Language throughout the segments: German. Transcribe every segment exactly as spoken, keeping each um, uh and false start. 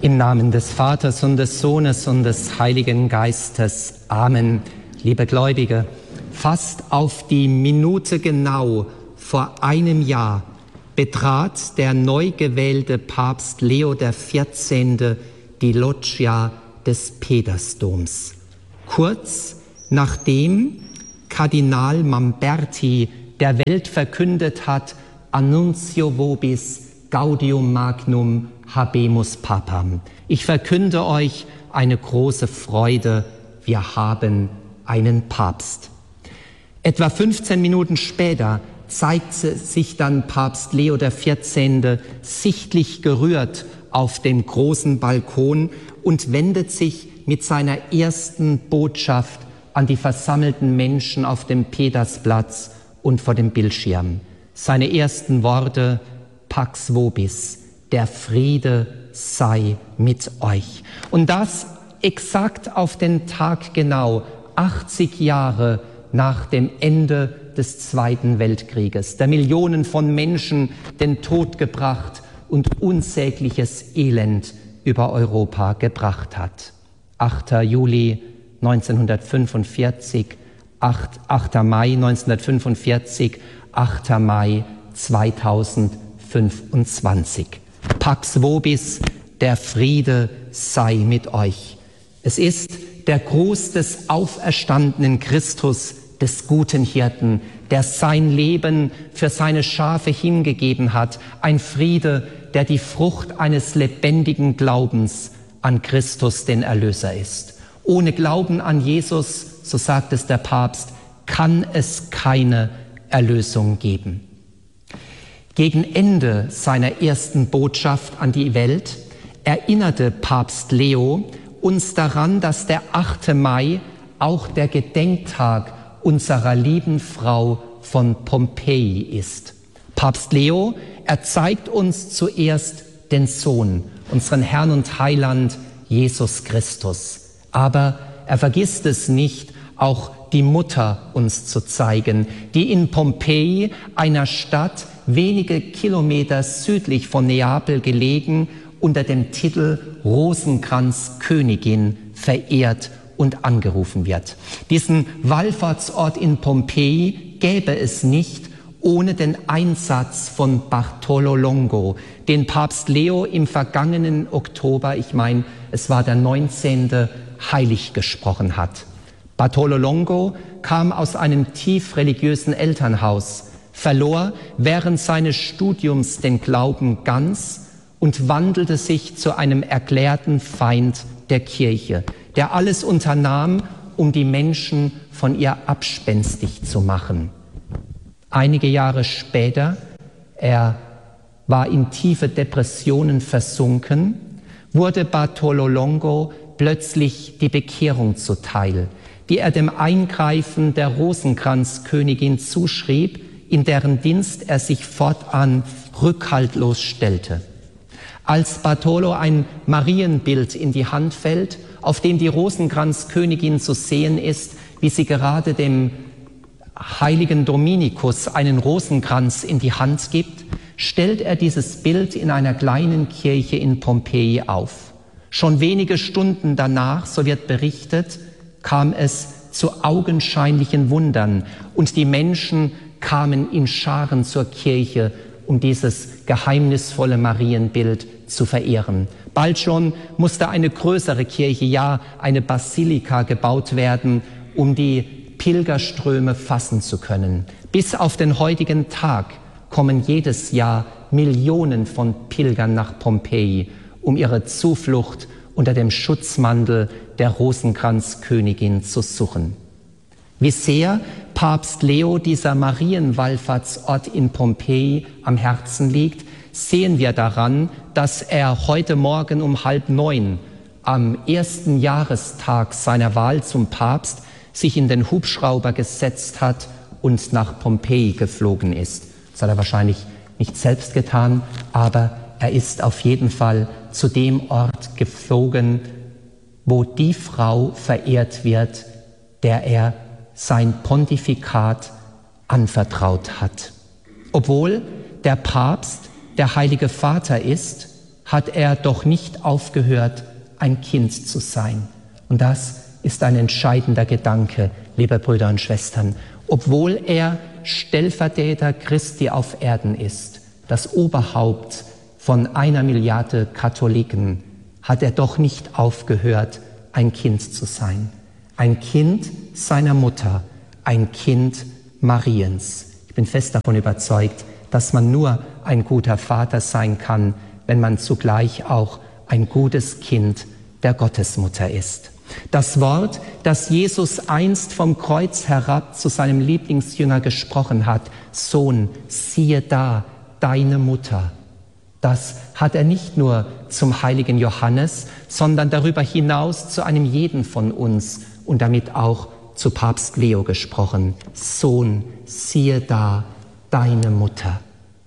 Im Namen des Vaters und des Sohnes und des Heiligen Geistes. Amen. Liebe Gläubige, fast auf die Minute genau vor einem Jahr betrat der neu gewählte Papst Leo der Vierzehnte die Loggia des Petersdoms. Kurz nachdem Kardinal Mamberti der Welt verkündet hat, Annuncio vobis Gaudium magnum habemus papam. Ich verkünde euch eine große Freude, wir haben einen Papst. Etwa fünfzehn Minuten später zeigte sich dann Papst Leo der Vierzehnte sichtlich gerührt auf dem großen Balkon und wendet sich mit seiner ersten Botschaft an die versammelten Menschen auf dem Petersplatz und vor dem Bildschirm. Seine ersten Worte: Pax vobis, der Friede sei mit euch. Und das exakt auf den Tag genau, achtzig Jahre nach dem Ende des Zweiten Weltkrieges, der Millionen von Menschen den Tod gebracht und unsägliches Elend über Europa gebracht hat. achter Juli neunzehnhundertfünfundvierzig, achter Mai neunzehnhundertfünfundvierzig, achter Mai zweitausendfünfundzwanzig. Pax vobis, der Friede sei mit euch. Es ist der Gruß des auferstandenen Christus, des guten Hirten, der sein Leben für seine Schafe hingegeben hat. Ein Friede, der die Frucht eines lebendigen Glaubens an Christus, den Erlöser, ist. Ohne Glauben an Jesus, so sagt es der Papst, kann es keine Erlösung geben. Gegen Ende seiner ersten Botschaft an die Welt erinnerte Papst Leo uns daran, dass der achte Mai auch der Gedenktag unserer lieben Frau von Pompeji ist. Papst Leo, er zeigt uns zuerst den Sohn, unseren Herrn und Heiland Jesus Christus. Aber er vergisst es nicht, auch die Mutter uns zu zeigen, die in Pompeji, einer Stadt wenige Kilometer südlich von Neapel gelegen, unter dem Titel Rosenkranzkönigin verehrt und angerufen wird. Diesen Wallfahrtsort in Pompeji gäbe es nicht ohne den Einsatz von Bartolo Longo, den Papst Leo im vergangenen Oktober, ich meine, es war der neunzehnte, heilig gesprochen hat. Bartolo Longo kam aus einem tief religiösen Elternhaus, verlor während seines Studiums den Glauben ganz und wandelte sich zu einem erklärten Feind der Kirche, der alles unternahm, um die Menschen von ihr abspenstig zu machen. Einige Jahre später, er war in tiefe Depressionen versunken, wurde Bartolo Longo plötzlich die Bekehrung zuteil, die er dem Eingreifen der Rosenkranzkönigin zuschrieb, in deren Dienst er sich fortan rückhaltlos stellte. Als Bartolo ein Marienbild in die Hand fällt, auf dem die Rosenkranzkönigin zu sehen ist, wie sie gerade dem heiligen Dominikus einen Rosenkranz in die Hand gibt, stellt er dieses Bild in einer kleinen Kirche in Pompeji auf. Schon wenige Stunden danach, so wird berichtet, kam es zu augenscheinlichen Wundern und die Menschen kamen in Scharen zur Kirche, um dieses geheimnisvolle Marienbild zu verehren. Bald schon musste eine größere Kirche, ja eine Basilika gebaut werden, um die Pilgerströme fassen zu können. Bis auf den heutigen Tag kommen jedes Jahr Millionen von Pilgern nach Pompeji, um ihre Zuflucht unter dem Schutzmantel der Rosenkranzkönigin zu suchen. Wie sehr Papst Leo dieser Marienwallfahrtsort in Pompeji am Herzen liegt, sehen wir daran, dass er heute Morgen um halb neun, am ersten Jahrestag seiner Wahl zum Papst, sich in den Hubschrauber gesetzt hat und nach Pompeji geflogen ist. Das hat er wahrscheinlich nicht selbst getan, aber er ist auf jeden Fall zu dem Ort geflogen, wo die Frau verehrt wird, der er sein Pontifikat anvertraut hat. Obwohl der Papst der Heilige Vater ist, hat er doch nicht aufgehört, ein Kind zu sein. Und das ist ein entscheidender Gedanke, liebe Brüder und Schwestern. Obwohl er Stellvertreter Christi auf Erden ist, das Oberhaupt von einer Milliarde Katholiken, hat er doch nicht aufgehört, ein Kind zu sein. Ein Kind seiner Mutter, ein Kind Mariens. Ich bin fest davon überzeugt, dass man nur ein guter Vater sein kann, wenn man zugleich auch ein gutes Kind der Gottesmutter ist. Das Wort, das Jesus einst vom Kreuz herab zu seinem Lieblingsjünger gesprochen hat, Sohn, siehe da, deine Mutter. Das hat er nicht nur zum heiligen Johannes, sondern darüber hinaus zu einem jeden von uns und damit auch zu Papst Leo gesprochen. Sohn, siehe da, deine Mutter.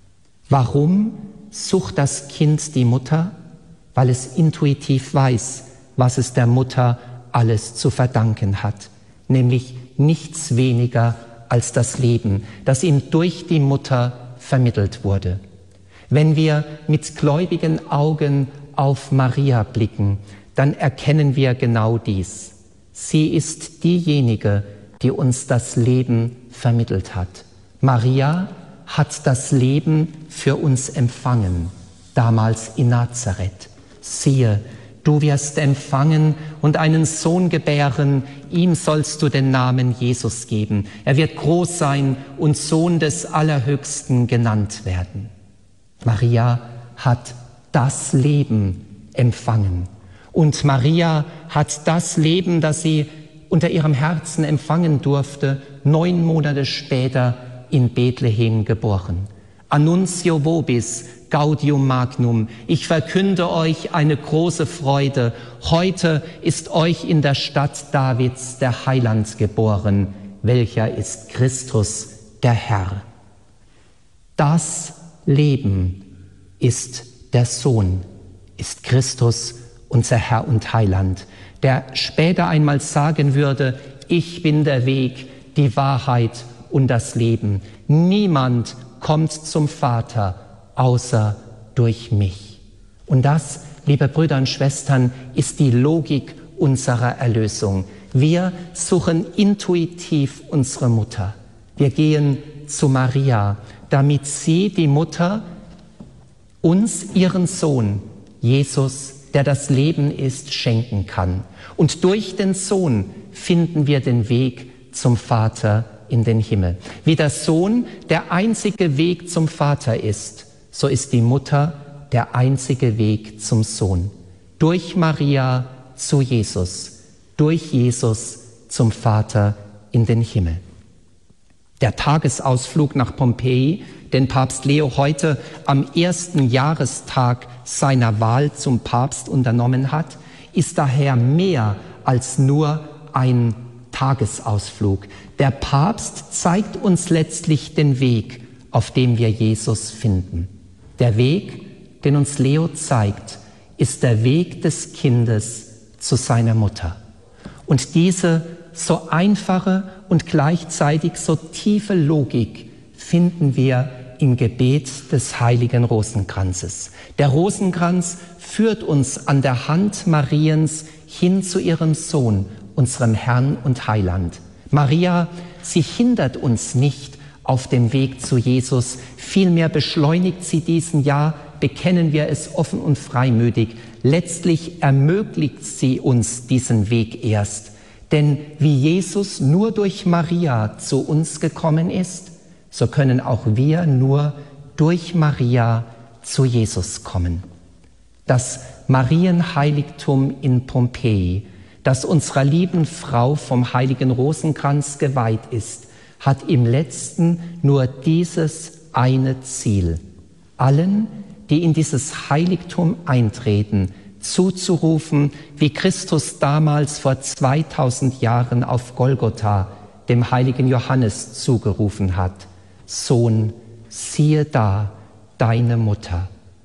Warum sucht das Kind die Mutter? Weil es intuitiv weiß, was es der Mutter alles zu verdanken hat, nämlich nichts weniger als das Leben, das ihm durch die Mutter vermittelt wurde. Wenn wir mit gläubigen Augen auf Maria blicken, dann erkennen wir genau dies. Sie ist diejenige, die uns das Leben vermittelt hat. Maria hat das Leben für uns empfangen, damals in Nazareth. Siehe, du wirst empfangen und einen Sohn gebären, ihm sollst du den Namen Jesus geben. Er wird groß sein und Sohn des Allerhöchsten genannt werden. Maria hat das Leben empfangen. Und Maria hat das Leben, das sie unter ihrem Herzen empfangen durfte, neun Monate später in Bethlehem geboren. Annuncio vobis, Gaudium magnum. Ich verkünde euch eine große Freude. Heute ist euch in der Stadt Davids der Heiland geboren, welcher ist Christus, der Herr. Das Leben ist der Sohn, ist Christus, unser Herr und Heiland, der später einmal sagen würde, ich bin der Weg, die Wahrheit und das Leben. Niemand kommt zum Vater, außer durch mich. Und das, liebe Brüder und Schwestern, ist die Logik unserer Erlösung. Wir suchen intuitiv unsere Mutter. Wir gehen zu Maria, damit sie, die Mutter, uns ihren Sohn, Jesus, der das Leben ist, schenken kann. Und durch den Sohn finden wir den Weg zum Vater in den Himmel. Wie der Sohn der einzige Weg zum Vater ist, so ist die Mutter der einzige Weg zum Sohn. Durch Maria zu Jesus, durch Jesus zum Vater in den Himmel. Der Tagesausflug nach Pompeji, den Papst Leo heute am ersten Jahrestag seiner Wahl zum Papst unternommen hat, ist daher mehr als nur ein Tagesausflug. Der Papst zeigt uns letztlich den Weg, auf dem wir Jesus finden. Der Weg, den uns Leo zeigt, ist der Weg des Kindes zu seiner Mutter. Und diese so einfache und gleichzeitig so tiefe Logik finden wir im Gebet des heiligen Rosenkranzes. Der Rosenkranz führt uns an der Hand Mariens hin zu ihrem Sohn, unserem Herrn und Heiland. Maria, sie hindert uns nicht auf dem Weg zu Jesus, vielmehr beschleunigt sie diesen, ja, bekennen wir es offen und freimütig. Letztlich ermöglicht sie uns diesen Weg erst. Denn wie Jesus nur durch Maria zu uns gekommen ist, so können auch wir nur durch Maria zu Jesus kommen. Das Marienheiligtum in Pompeji, das unserer lieben Frau vom heiligen Rosenkranz geweiht ist, hat im letzten nur dieses eine Ziel: allen, die in dieses Heiligtum eintreten, zuzurufen, wie Christus damals vor zweitausend Jahren auf Golgotha dem heiligen Johannes zugerufen hat: Sohn, siehe da deine Mutter.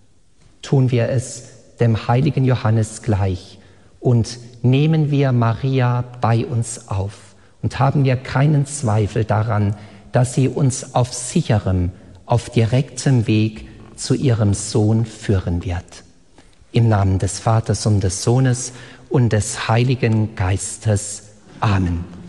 Tun wir es dem heiligen Johannes gleich und nehmen wir Maria bei uns auf und haben wir keinen Zweifel daran, dass sie uns auf sicherem, auf direktem Weg zu ihrem Sohn führen wird. Im Namen des Vaters und des Sohnes und des Heiligen Geistes. Amen.